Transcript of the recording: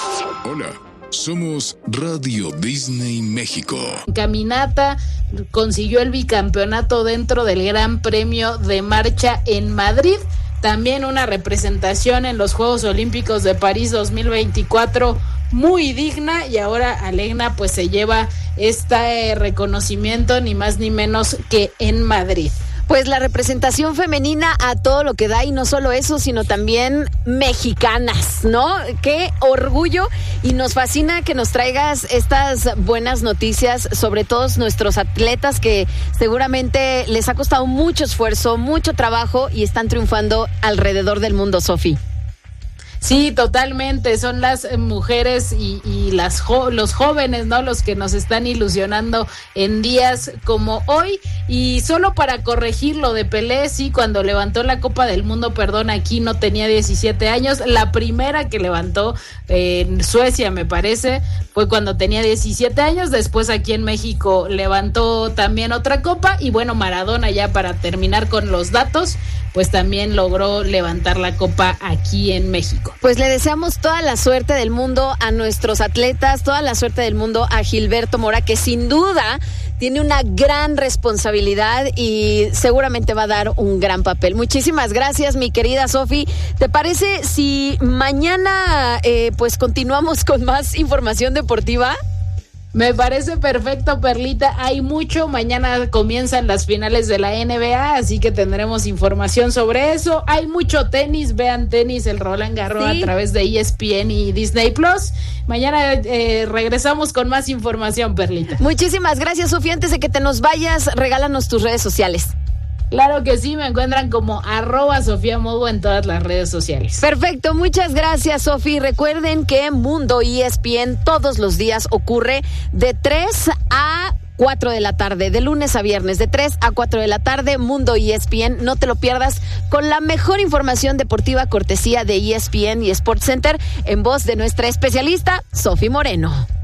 Hola, somos Radio Disney México. Caminata consiguió el bicampeonato dentro del Gran Premio de Marcha en Madrid. También una representación en los Juegos Olímpicos de París 2024 muy digna, y ahora Alegna pues se lleva este reconocimiento ni más ni menos que en Madrid. Pues la representación femenina a todo lo que da, y no solo eso, sino también mexicanas, ¿no? Qué orgullo, y nos fascina que nos traigas estas buenas noticias sobre todos nuestros atletas que seguramente les ha costado mucho esfuerzo, mucho trabajo y están triunfando alrededor del mundo, Sofi. Sí, totalmente, son las mujeres y los jóvenes, ¿no? Los que nos están ilusionando en días como hoy. Y solo para corregir lo de Pelé, sí, cuando levantó la Copa del Mundo, aquí no tenía 17 años, la primera que levantó en Suecia, me parece, fue cuando tenía 17 años, después aquí en México levantó también otra copa, y bueno, Maradona, ya para terminar con los datos, pues también logró levantar la copa aquí en México. Pues le deseamos toda la suerte del mundo a nuestros atletas, toda la suerte del mundo a Gilberto Mora, que sin duda tiene una gran responsabilidad y seguramente va a dar un gran papel. Muchísimas gracias, mi querida Sofi. ¿Te parece si mañana pues continuamos con más información deportiva? Me parece perfecto, Perlita. Hay mucho. Mañana comienzan las finales de la NBA, así que tendremos información sobre eso. Hay mucho tenis. Vean tenis, el Roland Garros, sí, a través de ESPN y Disney Plus. Mañana regresamos con más información, Perlita. Muchísimas gracias, Sofía. Antes de que te nos vayas, regálanos tus redes sociales. Claro que sí, me encuentran como @Sofía Mogo en todas las redes sociales. Perfecto, muchas gracias, Sofi. Recuerden que Mundo ESPN todos los días ocurre de 3 a 4 de la tarde, de lunes a viernes, de 3 a 4 de la tarde, Mundo ESPN. No te lo pierdas, con la mejor información deportiva cortesía de ESPN y SportsCenter, en voz de nuestra especialista, Sofi Moreno.